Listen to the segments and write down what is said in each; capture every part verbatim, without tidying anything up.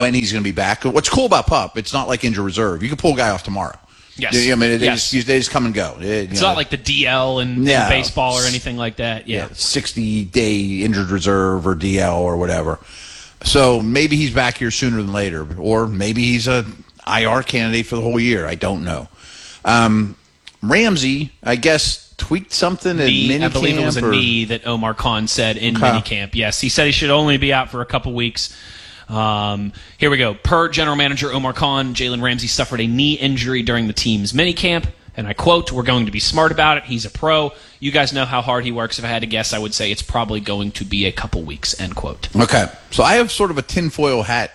when he's going to be back. What's cool about PUP, it's not like injured reserve. You can pull a guy off tomorrow. Yes. I mean, they, yes. just, they just come and go. It, it's know, not like the D L in, no. in baseball or anything like that. Yeah. yeah sixty-day injured reserve or D L or whatever. So maybe he's back here sooner than later. Or maybe he's a I R candidate for the whole year. I don't know. Um, Ramsey, I guess, tweaked something at knee, minicamp. I believe it was a or? knee that Omar Khan said in Okay. minicamp. Yes, he said he should only be out for a couple weeks. Um, here we go. Per general manager Omar Khan, Jalen Ramsey suffered a knee injury during the team's minicamp. And I quote, "We're going to be smart about it. He's a pro. You guys know how hard he works. If I had to guess, I would say it's probably going to be a couple weeks," end quote. Okay. So I have sort of a tinfoil hat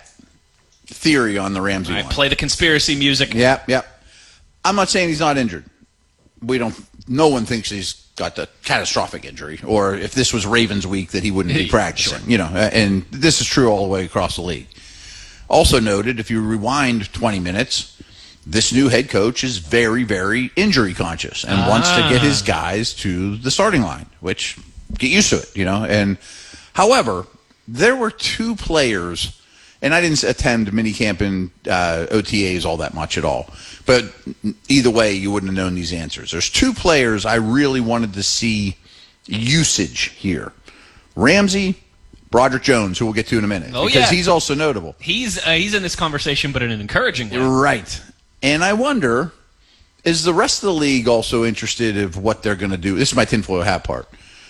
theory on the Ramsey I one. play the conspiracy music. Yep, yep. I'm not saying he's not injured. We don't. No one thinks he's got the catastrophic injury, or if this was Ravens week, that he wouldn't be practicing. Sure. You know, and this is true all the way across the league. Also noted, if you rewind twenty minutes, this new head coach is very, very injury conscious and ah. wants to get his guys to the starting line, which get used to it, you know. And however, there were two players. And I didn't attend minicamp and uh, O T As all that much at all. But either way, you wouldn't have known these answers. There's two players I really wanted to see usage here. Ramsey, Broderick Jones, who we'll get to in a minute. Oh, because yeah. he's also notable. He's uh, he's in this conversation, but in an encouraging way. Right. And I wonder, is the rest of the league also interested in what they're going to do? This is my tinfoil hat part.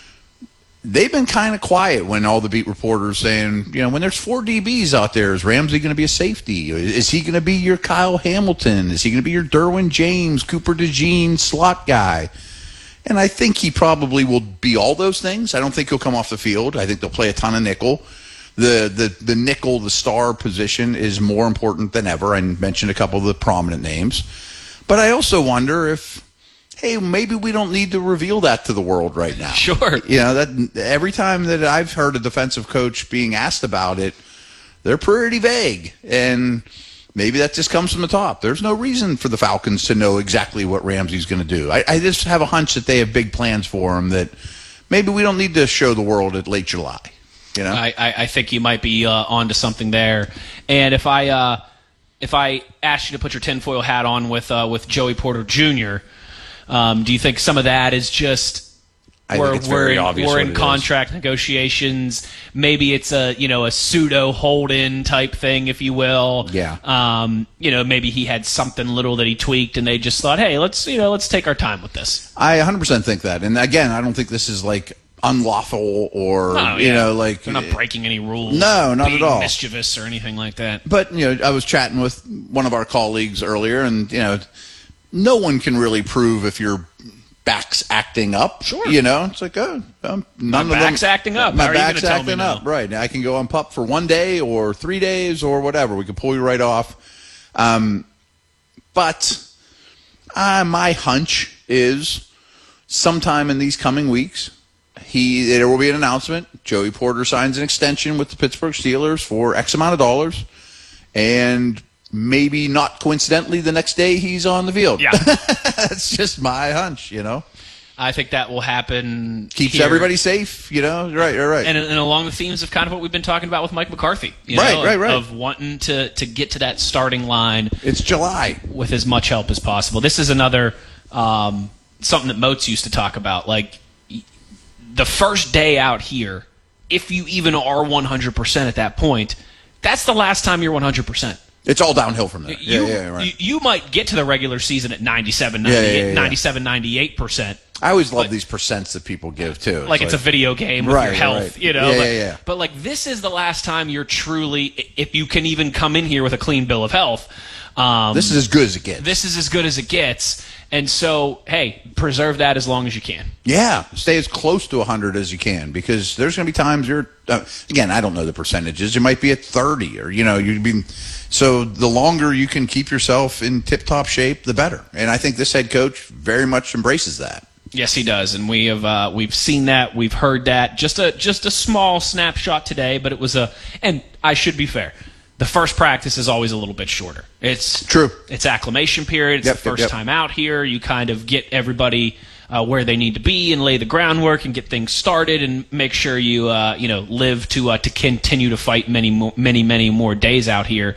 They've been kind of quiet when all the beat reporters saying, you know, when there's four D Bs out there, is Ramsey going to be a safety? Is he going to be your Kyle Hamilton? Is he going to be your Derwin James, Cooper DeJean slot guy? And I think he probably will be all those things. I don't think he'll come off the field. I think they'll play a ton of nickel. The the the nickel, the star position is more important than ever. I mentioned a couple of the prominent names. But I also wonder if, hey, maybe we don't need to reveal that to the world right now. Sure. You know, that every time that I've heard a defensive coach being asked about it, they're pretty vague. And maybe that just comes from the top. There's no reason for the Falcons to know exactly what Ramsey's going to do. I, I just have a hunch that they have big plans for him that maybe we don't need to show the world at late July. You know? I, I, I think you might be uh, onto something there. And if I uh, if I asked you to put your tinfoil hat on with uh, with Joey Porter Junior, Um, do you think some of that is just I we're, think it's we're very in, obvious we're what in it contract negotiations? Maybe it's a you know a pseudo hold-in type thing, if you will. Yeah. Um, you know, maybe he had something little that he tweaked, and they just thought, hey, let's you know let's take our time with this. I one hundred percent think that. And again, I don't think this is like unlawful or, No, you yeah. know, like. They're not breaking any rules. No, not being at all. mischievous or anything like that. But, you know, I was chatting with one of our colleagues earlier, and, you know, no one can really prove if your back's acting up. Sure. You know, it's like, oh, um, none My of back's them, acting up. My How are you back's gonna tell me acting no? up. Right. I can go on PUP for one day or three days or whatever. We can pull you right off. Um, but uh, my hunch is sometime in these coming weeks, he there will be an announcement. Joey Porter signs an extension with the Pittsburgh Steelers for X amount of dollars, and maybe not coincidentally the next day he's on the field. Yeah. That's just my hunch, you know. I think that will happen. Keeps here. everybody safe, you know. Right, right, right. And, and along the themes of kind of what we've been talking about with Mike McCarthy. You Right, know, right, right. Of wanting to, to get to that starting line It's July. with as much help as possible. This is another um, something that Moats used to talk about. Like, the first day out here, if you even are one hundred percent at that point, that's the last time you're one hundred percent. It's all downhill from there. You, yeah, yeah, right. you, you might get to the regular season at ninety-seven, Yeah, yeah, ninety-eight, yeah. ninety-seven, ninety-eight percent. I always love But- these percents that people give, too. Like it's a video game with Right, your health, right. you know. Yeah, but, yeah, yeah. but like this is the last time you're truly, if you can even come in here with a clean bill of health. Um, This is as good as it gets. this is as good as it gets, and so hey, preserve that as long as you can. Yeah, stay as close to one hundred as you can, because there's going to be times you're, uh, again, I don't know the percentages. You might be at thirty, or, you know, you'd be, so the longer you can keep yourself in tip-top shape, the better. And I think this head coach very much embraces that. Yes, he does, and we have uh, we've seen that, we've heard that. Just a just a small snapshot today, but it was a. And I should be fair, the first practice is always a little bit shorter. It's True. It's acclimation period. It's Yep, the first yep, yep. time out here. You kind of get everybody uh, where they need to be and lay the groundwork and get things started and make sure you uh, you know live to uh, to continue to fight many more, many many more days out here.